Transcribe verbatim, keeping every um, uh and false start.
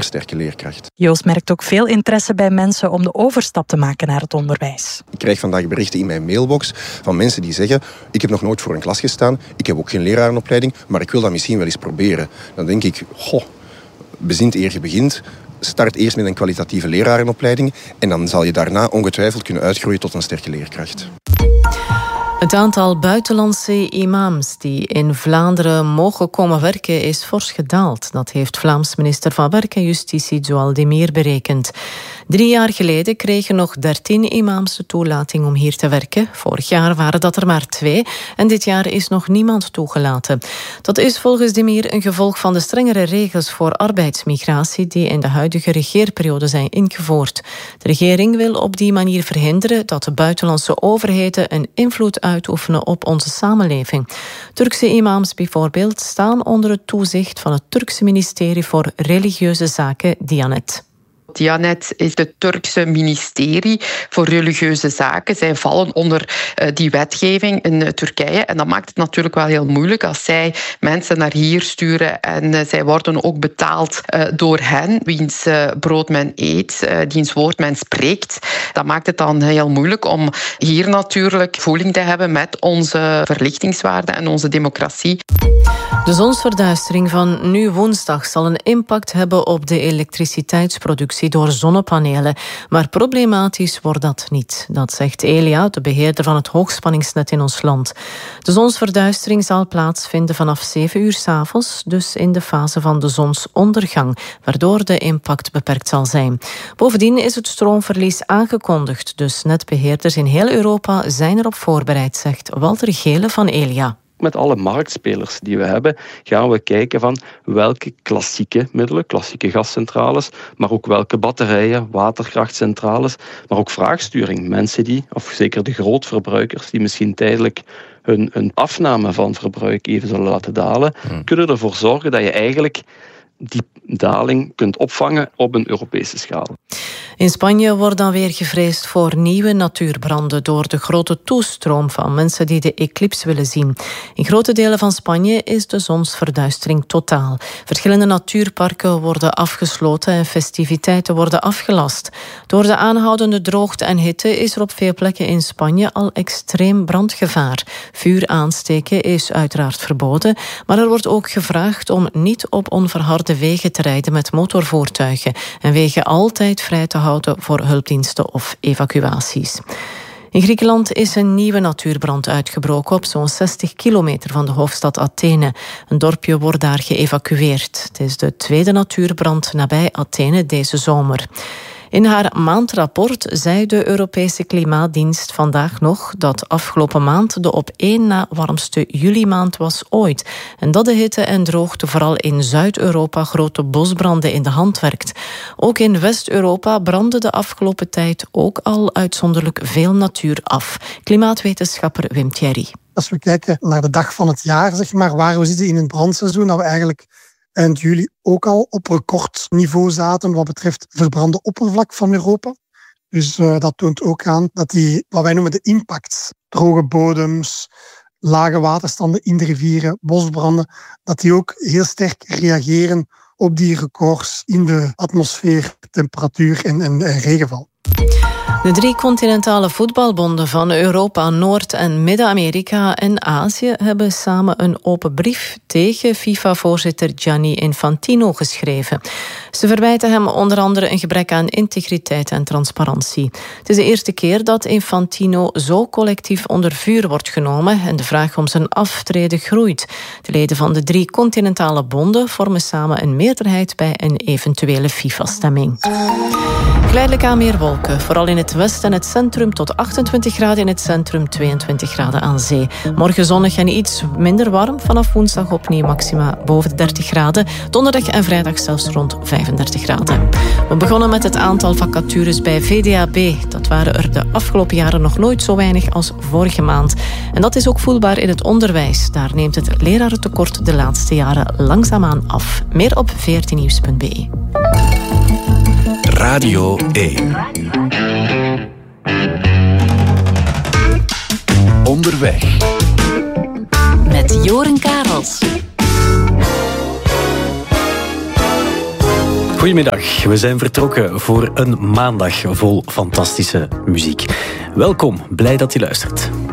zeer sterke leerkracht. Joost merkt ook veel interesse bij mensen om de overstap te maken naar het onderwijs. Ik krijg vandaag berichten in mijn mailbox van mensen die zeggen: ik heb nog nooit voor een klas gestaan, ik heb ook geen lerarenopleiding, maar ik wil dat misschien wel eens proberen. Dan denk ik, goh, bezint eer je begint. Start eerst met een kwalitatieve lerarenopleiding en dan zal je daarna ongetwijfeld kunnen uitgroeien tot een sterke leerkracht. Het aantal buitenlandse imams die in Vlaanderen mogen komen werken is fors gedaald. Dat heeft Vlaams minister van Werk en Justitie Joël Demir berekend. Drie jaar geleden kregen nog dertien imams de toelating om hier te werken. Vorig jaar waren dat er maar twee en dit jaar is nog niemand toegelaten. Dat is volgens Demir een gevolg van de strengere regels voor arbeidsmigratie die in de huidige regeerperiode zijn ingevoerd. De regering wil op die manier verhinderen dat de buitenlandse overheden een invloed uitoefenen op onze samenleving. Turkse imams bijvoorbeeld staan onder het toezicht van het Turkse ministerie voor religieuze zaken Diyanet. Diyanet is het Turkse ministerie voor religieuze zaken. Zij vallen onder uh, die wetgeving in uh, Turkije. En dat maakt het natuurlijk wel heel moeilijk als zij mensen naar hier sturen. En uh, zij worden ook betaald uh, door hen, wiens uh, brood men eet, uh, diens woord men spreekt. Dat maakt het dan heel moeilijk om hier natuurlijk voeling te hebben met onze verlichtingswaarden en onze democratie. De zonsverduistering van nu woensdag zal een impact hebben op de elektriciteitsproductie door zonnepanelen. Maar problematisch wordt dat niet. Dat zegt Elia, de beheerder van het hoogspanningsnet in ons land. De zonsverduistering zal plaatsvinden vanaf zeven uur 's avonds, dus in de fase van de zonsondergang, waardoor de impact beperkt zal zijn. Bovendien is het stroomverlies aangekondigd, dus netbeheerders in heel Europa zijn erop voorbereid, zegt Walter Gele van Elia. Met alle marktspelers die we hebben, gaan we kijken van welke klassieke middelen, klassieke gascentrales, maar ook welke batterijen, waterkrachtcentrales, maar ook vraagsturing. Mensen die, of zeker de grootverbruikers, die misschien tijdelijk hun, hun afname van verbruik even zullen laten dalen, hmm. kunnen ervoor zorgen dat je eigenlijk die daling kunt opvangen op een Europese schaal. In Spanje wordt dan weer gevreesd voor nieuwe natuurbranden door de grote toestroom van mensen die de eclips willen zien. In grote delen van Spanje is de zonsverduistering totaal. Verschillende natuurparken worden afgesloten en festiviteiten worden afgelast. Door de aanhoudende droogte en hitte is er op veel plekken in Spanje al extreem brandgevaar. Vuur aansteken is uiteraard verboden, maar er wordt ook gevraagd om niet op onverharde wegen te rijden met motorvoertuigen en wegen altijd vrij te houden voor hulpdiensten of evacuaties. In Griekenland is een nieuwe natuurbrand uitgebroken op zo'n zestig kilometer van de hoofdstad Athene. Een dorpje wordt daar geëvacueerd. Het is de tweede natuurbrand nabij Athene deze zomer. In haar maandrapport zei de Europese Klimaatdienst vandaag nog dat afgelopen maand de op één na warmste juli-maand was ooit. En dat de hitte en droogte vooral in Zuid-Europa grote bosbranden in de hand werkt. Ook in West-Europa brandde de afgelopen tijd ook al uitzonderlijk veel natuur af. Klimaatwetenschapper Wim Thierry. Als we kijken naar de dag van het jaar, zeg maar, waar we zitten in het brandseizoen, dat we eigenlijk eind juli ook al op recordniveau zaten wat betreft verbrande oppervlak van Europa. Dus uh, dat toont ook aan dat die, wat wij noemen de impacts, droge bodems, lage waterstanden in de rivieren, bosbranden, dat die ook heel sterk reageren op die records in de atmosfeer, temperatuur en, en, en regenval. De drie continentale voetbalbonden van Europa, Noord- en Midden-Amerika en Azië hebben samen een open brief tegen FIFA-voorzitter Gianni Infantino geschreven. Ze verwijten hem onder andere een gebrek aan integriteit en transparantie. Het is de eerste keer dat Infantino zo collectief onder vuur wordt genomen en de vraag om zijn aftreden groeit. De leden van de drie continentale bonden vormen samen een meerderheid bij een eventuele FIFA-stemming. Geleidelijk aan meer wolken, vooral in het westen en het centrum tot achtentwintig graden in het centrum, tweeëntwintig graden aan zee. Morgen zonnig en iets minder warm, vanaf woensdag opnieuw maxima boven de dertig graden. Donderdag en vrijdag zelfs rond vijfendertig graden. We begonnen met het aantal vacatures bij V D A B. Dat waren er de afgelopen jaren nog nooit zo weinig als vorige maand. En dat is ook voelbaar in het onderwijs. Daar neemt het lerarentekort de laatste jaren langzaamaan af. Meer op veertien nieuws punt b e. Radio één. Onderweg. Met Joren Karels. Goedemiddag, we zijn vertrokken voor een maandag vol fantastische muziek. Welkom, blij dat je luistert.